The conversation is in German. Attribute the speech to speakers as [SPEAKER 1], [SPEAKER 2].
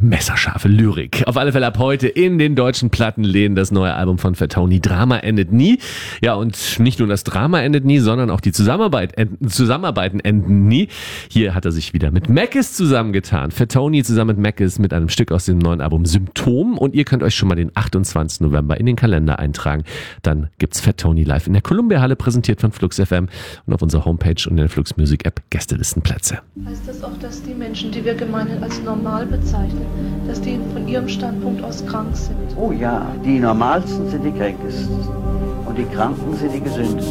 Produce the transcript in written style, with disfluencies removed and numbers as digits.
[SPEAKER 1] messerscharfe Lyrik. Auf alle Fälle ab heute in den deutschen Plattenläden das neue Album von Fat Tony, Drama endet nie. Ja, und nicht nur das Drama endet nie, sondern auch die Zusammenarbeiten enden nie. Hier hat er sich wieder mit Mackes zusammengetan. Fat Tony zusammen mit Mackes mit einem Stück aus dem neuen Album Symptom. Und ihr könnt euch schon mal den 28. November in den Kalender eintragen. Dann gibt's Fat Tony live in der Columbia-Halle, präsentiert von Flux FM und auf unserer Homepage und in der Flux Music App Gästelistenplätze.
[SPEAKER 2] Heißt das auch, dass die Menschen, die wir gemeinhin als normal bezeichnen, dass die von ihrem Standpunkt aus krank sind?
[SPEAKER 3] Oh ja, die Normalsten sind die Kränkesten und die Kranken sind die Gesündesten.